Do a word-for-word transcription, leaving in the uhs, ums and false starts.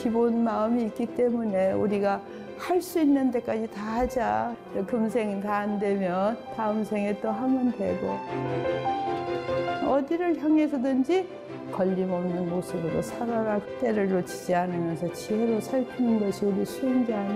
기본 마음이 있기 때문에 우리가 할 수 있는 데까지 다 하자. 금생 다 안 되면 다음 생에 또 하면 되고. 어디를 향해서든지 걸림없는 모습으로 살아라. 때를 놓치지 않으면서 지혜로 살피는 것이 우리 수행자 아닙니까?